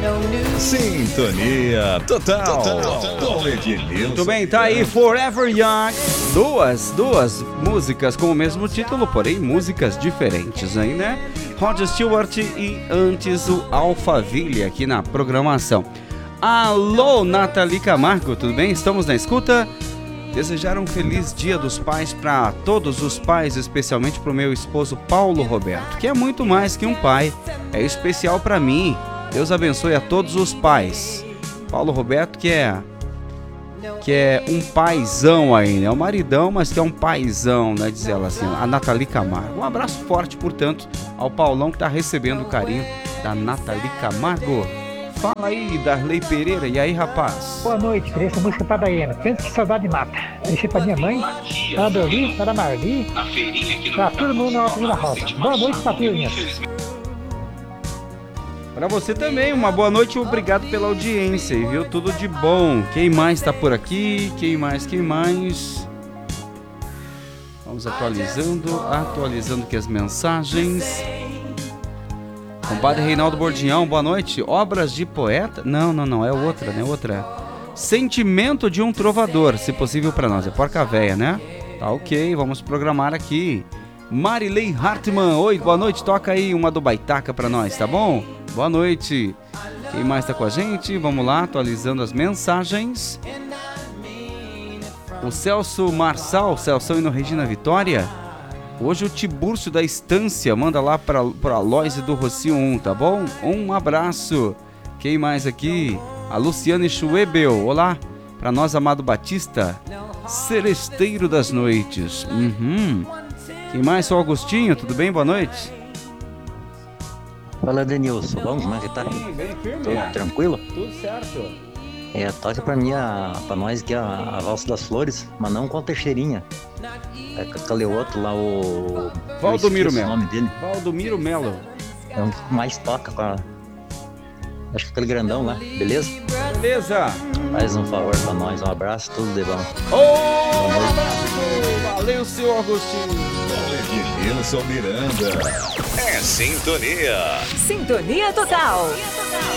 Sintonia total. Com Ednilson. Muito bem, tá aí Forever Young. Duas músicas com o mesmo título, porém músicas diferentes aí, né? Rod Stewart e antes o Alphaville aqui na programação. Alô, Nathalie Camargo, tudo bem? Estamos na escuta. Desejar um feliz Dia dos Pais para todos os pais, especialmente para o meu esposo Paulo Roberto, que é muito mais que um pai, é especial para mim. Deus abençoe a todos os pais. Paulo Roberto que é um paizão aí, né? É um maridão, mas que é um paizão, né? Diz ela assim, a Nathalie Camargo. Um abraço forte, portanto, ao Paulão que está recebendo o carinho da Nathalie Camargo. Fala aí, Darley Pereira. E aí, rapaz? Boa noite, queria essa música pra Daiana. Pensa que saudade mata. Deixei pra minha mãe, pra Dorli, pra Marli, pra todo mundo na Alta da Roça. Boa noite, Papirinhas. Pra você também, uma boa noite e obrigado pela audiência, viu? Tudo de bom. Quem mais tá por aqui? Quem mais? Vamos atualizando aqui as mensagens. Compadre Reinaldo Bordião, boa noite. Obras de poeta? Não, é outra, né? Sentimento de um trovador, se possível pra nós. É Porca Véia, né? Tá ok, vamos programar aqui. Marilei Hartmann, oi, boa noite. Toca aí uma do Baitaca pra nós, tá bom? Boa noite. Quem mais tá com a gente? Vamos lá, atualizando as mensagens. O Celso Marçal, Celso indo Regina Vitória. Hoje o Tibúrcio da Estância manda lá para Aloysio do Rocio 1, tá bom? Um abraço. Quem mais aqui? A Luciane Schwebel, olá. Para nós, Amado Batista, Seresteiro das Noites. Quem mais? Sou Agostinho, tudo bem? Boa noite. Fala, Denilson. Vamos, como é que tá? Sim, bem firme. Tudo tranquilo? Tudo certo. Toca pra nós aqui a Valsa das Flores, mas não com a Teixeirinha. É com aquele outro lá, o... Valdomiro o Melo. nome dele. Valdomiro Melo. É um que mais toca com a... Acho que aquele grandão lá, beleza? Beleza. Faz um favor pra nós, um abraço, tudo de bom. Um abraço. Valeu, senhor Agostinho. Ednilson Miranda. É Sintonia. Sintonia total.